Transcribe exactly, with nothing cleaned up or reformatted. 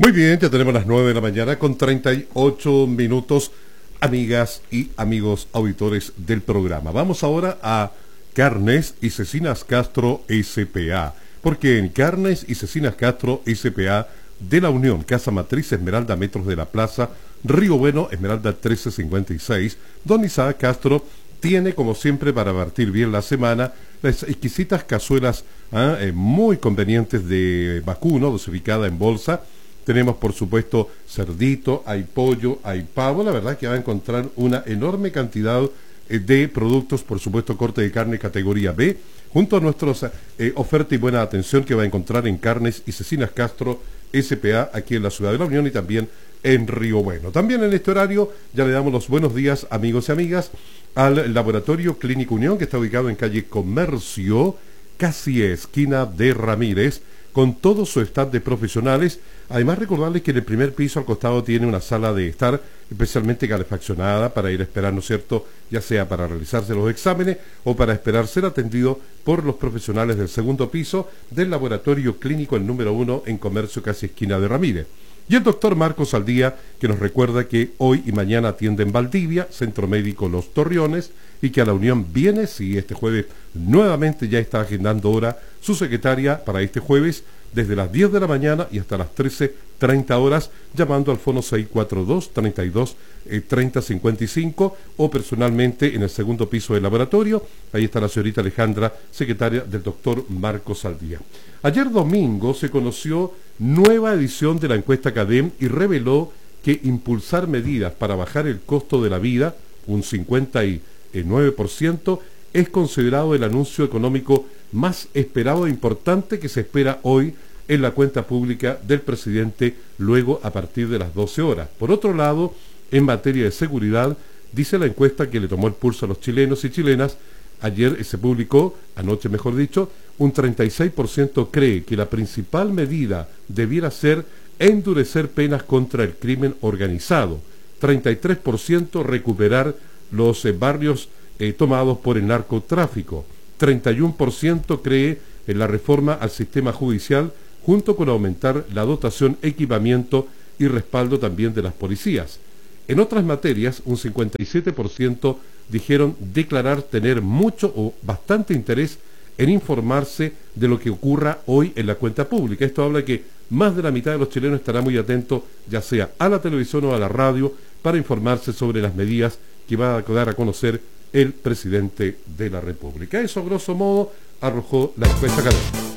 Muy bien, ya tenemos las nueve de la mañana con treinta y ocho minutos, amigas y amigos auditores del programa. Vamos ahora a Carnes y Cecinas Castro S P A, porque en Carnes y Cecinas Castro S P A de la Unión, Casa Matriz Esmeralda, metros de la Plaza, Río Bueno, Esmeralda trece cincuenta y seis, don Isaac Castro tiene, como siempre, para partir bien la semana, las exquisitas cazuelas ¿eh? Eh, muy convenientes de vacuno, dosificada en bolsa. Tenemos, por supuesto, cerdito, hay pollo, hay pavo. La verdad es que va a encontrar una enorme cantidad eh, de productos, por supuesto, corte de carne categoría B, junto a nuestros eh, oferta y buena atención que va a encontrar en Carnes y Cecinas Castro S P A, aquí en la Ciudad de la Unión y también en Río Bueno. También en este horario ya le damos los buenos días, amigos y amigas, al Laboratorio Clínico Unión, que está ubicado en calle Comercio, casi esquina de Ramírez, con todo su staff de profesionales. Además, recordarles que en el primer piso al costado tiene una sala de estar especialmente calefaccionada para ir a esperar, ¿no es cierto?, ya sea para realizarse los exámenes o para esperar ser atendido por los profesionales del segundo piso del Laboratorio Clínico, el número uno en Comercio, casi esquina de Ramírez. Y el doctor Marcos Aldía, que nos recuerda que hoy y mañana atiende en Valdivia, Centro Médico Los Torriones, y que a la Unión viene, si este jueves nuevamente ya está agendando hora su secretaria para este jueves, desde las diez de la mañana y hasta las trece treinta horas, llamando al fono seis cuatro dos, treinta y dos, treinta cincuenta y cinco, o personalmente en el segundo piso del laboratorio. Ahí está la señorita Alejandra, secretaria del doctor Marcos Aldía. Ayer domingo se conoció nueva edición de la encuesta CADEM y reveló que impulsar medidas para bajar el costo de la vida, un cincuenta y nueve por ciento, es considerado el anuncio económico más esperado e importante que se espera hoy en la cuenta pública del presidente, luego a partir de las doce horas. Por otro lado, en materia de seguridad, dice la encuesta que le tomó el pulso a los chilenos y chilenas. Ayer se publicó, anoche mejor dicho, un treinta y seis por ciento cree que la principal medida debiera ser endurecer penas contra el crimen organizado, treinta y tres por ciento recuperar los eh, barrios eh, tomados por el narcotráfico, treinta y uno por ciento cree en la reforma al sistema judicial, junto con aumentar la dotación, equipamiento y respaldo también de las policías. En otras materias, un cincuenta y siete por ciento dijeron declarar tener mucho o bastante interés en informarse de lo que ocurra hoy en la cuenta pública. Esto habla de que más de la mitad de los chilenos estará muy atentos, ya sea a la televisión o a la radio, para informarse sobre las medidas que va a dar a conocer el presidente de la República. Eso, grosso modo, arrojó la encuesta CADEM.